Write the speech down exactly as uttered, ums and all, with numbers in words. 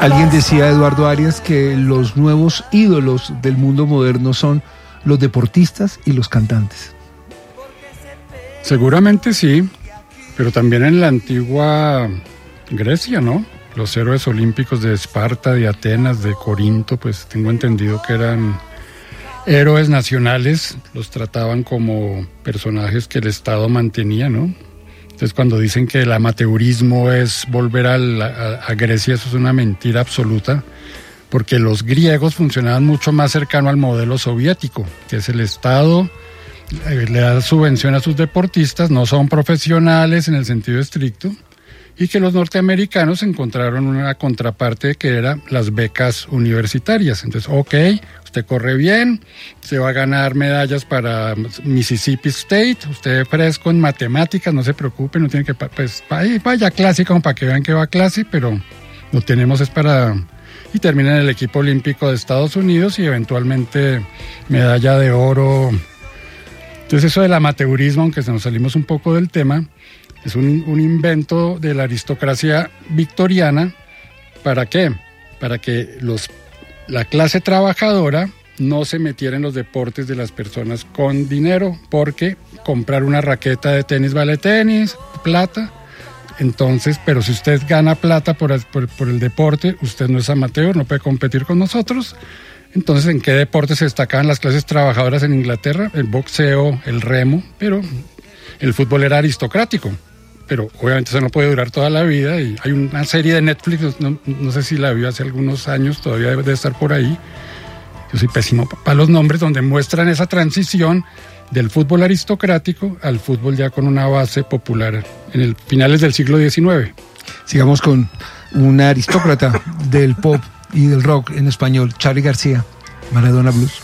Alguien decía, Eduardo Arias, que los nuevos ídolos del mundo moderno son los deportistas y los cantantes. Seguramente sí, pero también en la antigua Grecia, ¿no? Los héroes olímpicos de Esparta, de Atenas, de Corinto, pues tengo entendido que eran héroes nacionales, los trataban como personajes que el Estado mantenía, ¿no? Entonces cuando dicen que el amateurismo es volver a, la, a Grecia, eso es una mentira absoluta, porque los griegos funcionaban mucho más cercano al modelo soviético, que es el Estado eh, le da subvención a sus deportistas, no son profesionales en el sentido estricto, y que los norteamericanos encontraron una contraparte que era las becas universitarias. Entonces, ok, usted corre bien, se va a ganar medallas para Mississippi State, usted fresco en matemáticas, no se preocupe, no tiene que, pues, vaya a clase como para que vean que va a clase, pero lo tenemos es para... Y termina en el equipo olímpico de Estados Unidos y eventualmente medalla de oro. Entonces eso del amateurismo, aunque se nos salimos un poco del tema, es un, un invento de la aristocracia victoriana. ¿Para qué? Para que los, la clase trabajadora no se metiera en los deportes de las personas con dinero, porque comprar una raqueta de tenis vale tenis, plata. Entonces, pero si usted gana plata por, por, por el deporte, usted no es amateur, no puede competir con nosotros. Entonces, ¿en qué deporte se destacaban las clases trabajadoras en Inglaterra? El boxeo, el remo, pero el fútbol era aristocrático. Pero obviamente eso no puede durar toda la vida. Y hay una serie de Netflix, no, no sé si la vio hace algunos años, todavía debe de estar por ahí. Yo soy pésimo para los nombres, donde muestran esa transición del fútbol aristocrático al fútbol ya con una base popular en el finales del siglo diecinueve. Sigamos con una aristócrata del pop y del rock en español, Charly García, Maradona Blues.